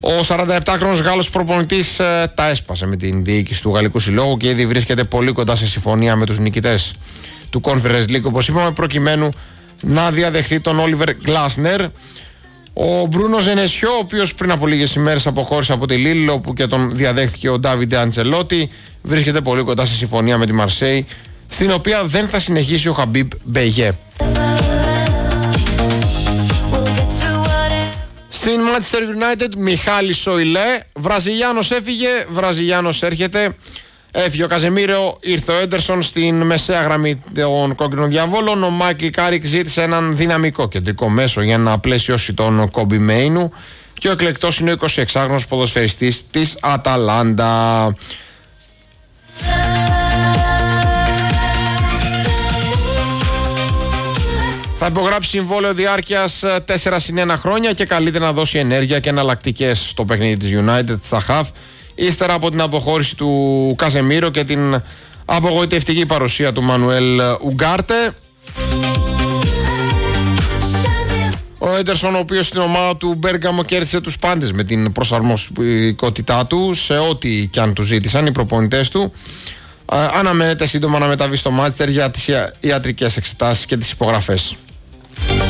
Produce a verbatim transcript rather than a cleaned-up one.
Ο σαρανταεπτάχρονος Γάλλος προπονητής ε, τα έσπασε με την διοίκηση του Γαλλικού Συλλόγου και ήδη βρίσκεται πολύ κοντά σε συμφωνία με τους νικητές του Conference League, όπως είπαμε, προκειμένου να διαδεχθεί τον Όλιβερ Γκλάσνερ. Ο Μπρούνο Ζενεσιό, ο οποίος πριν από λίγες ημέρες αποχώρησε από τη Λίλ, όπου και τον διαδέχθηκε ο Ντάβιντε Αντσελότη, βρίσκεται πολύ κοντά σε συμφωνία με τη Μαρσέη, στην οποία δεν θα συνεχίσει ο Χαμπίμπ Μπεγιέ. Στην Manchester United, Μιχάλης Σοηλέ, Βραζιλιάνος έφυγε, Βραζιλιάνος έρχεται. Έφυγε ο Καζεμίρο, ήρθε ο Έντερσον στην μεσαία γραμμή των κόκκινων διαβόλων. Ο Μάικλ Κάρικ ζήτησε έναν δυναμικό κεντρικό μέσο για να πλαισιώσει τον Κόμπι Μέινου. Και ο εκλεκτός είναι ο εικοσιεξάχρονος ποδοσφαιριστής της Αταλάντα. Θα υπογράψει συμβόλαιο διάρκειας τέσσερα συν ένα χρόνια και καλείται να δώσει ενέργεια και εναλλακτικές στο παιχνίδι της United στα χαφ, ύστερα από την αποχώρηση του Καζεμίρο και την απογοητευτική παρουσία του Μανουέλ Ουγκάρτε. Ο Έντερσον, ο οποίος στην ομάδα του Μπέργαμο κέρδισε τους πάντες με την προσαρμοστικότητά του σε ό,τι και αν του ζήτησαν οι προπονητές του, αναμένεται σύντομα να μεταβεί στο Μάντσεστερ για τις ιατρικές εξετάσεις και τις υπογραφές.